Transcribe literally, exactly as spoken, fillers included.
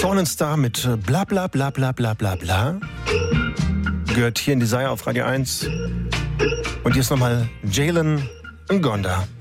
Fallen Star mit äh, bla bla bla bla bla bla bla. Gehört hier in Desire auf Radio eins. Und hier ist nochmal Jalen Ngonda.